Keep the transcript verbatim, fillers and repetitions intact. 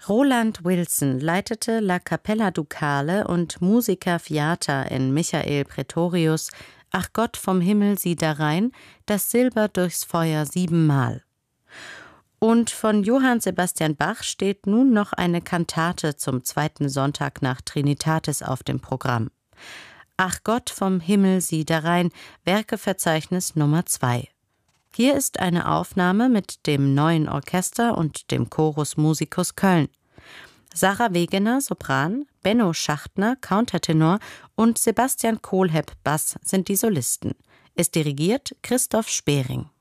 Roland Wilson leitete La Capella Ducale und Musica Fiata in Michael Praetorius' Ach Gott vom Himmel sieh darein, das Silber durchs Feuer siebenmal. Und von Johann Sebastian Bach steht nun noch eine Kantate zum zweiten Sonntag nach Trinitatis auf dem Programm. Ach Gott vom Himmel sieh darein, Werkeverzeichnis Nummer zwei. Hier ist eine Aufnahme mit dem Neuen Orchester und dem Chorus Musicus Köln. Sarah Wegener, Sopran, Benno Schachtner, Countertenor und Sebastian Kohlhepp, Bass sind die Solisten. Es dirigiert Christoph Spering.